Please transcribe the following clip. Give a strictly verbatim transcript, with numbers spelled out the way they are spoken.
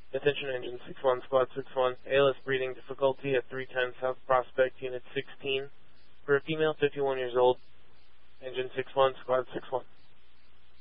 Attention Engine six one, Squad six one. A L S breathing difficulty at three ten South Prospect, Unit sixteen. For a female, fifty-one years old. Engine six one, Squad six one.